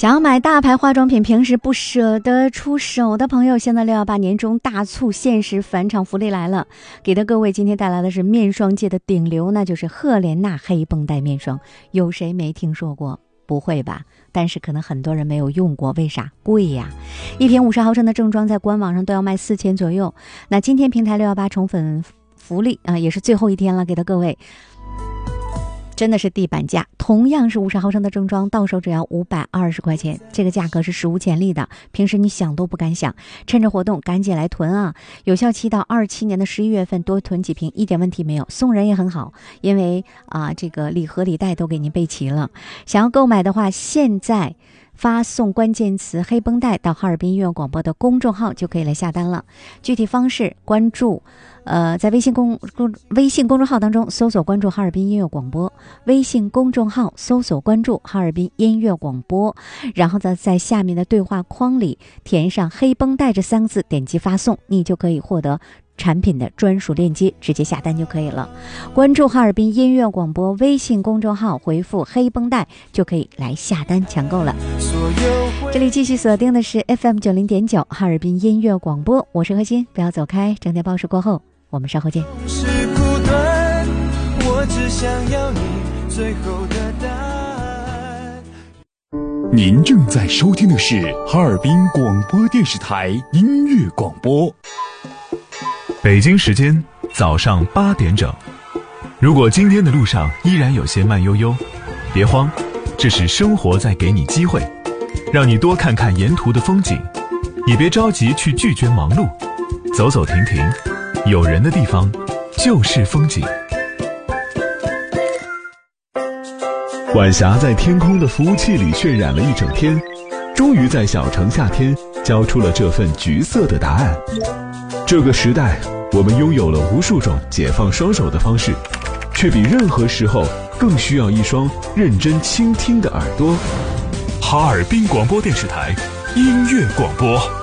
想要买大牌化妆品，平时不舍得出手的朋友，现在618年终大促限时返场福利来了，给的各位今天带来的是面霜界的顶流，那就是赫莲娜黑绷带面霜。有谁没听说过？不会吧？但是可能很多人没有用过，为啥？贵呀！一瓶50毫升的正装在官网上都要卖4000左右。那今天平台618宠粉福利也是最后一天了，给的各位真的是地板价，同样是50毫升的正装，到手只要520块钱，这个价格是史无前例的，平时你想都不敢想。趁着活动赶紧来囤啊！有效期到27年的11月份，多囤几瓶一点问题没有，送人也很好，因为这个礼盒礼袋都给您备齐了。想要购买的话，现在发送关键词黑绷带到哈尔滨音乐广播的公众号就可以来下单了。具体方式关注在微信公众号当中搜索关注哈尔滨音乐广播，微信公众号搜索关注哈尔滨音乐广播，然后在下面的对话框里填上黑绷带这3个字，点击发送，你就可以获得产品的专属链接，直接下单就可以了。关注哈尔滨音乐广播微信公众号，回复黑绷带就可以来下单抢购了。这里继续锁定的是 FM 90.9哈尔滨音乐广播，我是何欣，不要走开，整点报时过后我们稍后见。 是苦短，我只想要你最后的答案。 您正在收听的是哈尔滨广播电视台音乐广播。 北京时间早上8点整。如果今天的路上依然有些慢悠悠，别慌，这是生活在给你机会，让你多看看沿途的风景，也别着急去拒绝忙碌，走走停停，有人的地方就是风景。晚霞在天空的服务器里渲染了一整天，终于在小城夏天交出了这份橘色的答案。这个时代，我们拥有了无数种解放双手的方式，却比任何时候更需要一双认真倾听的耳朵。 哈尔滨广播电视台音乐广播。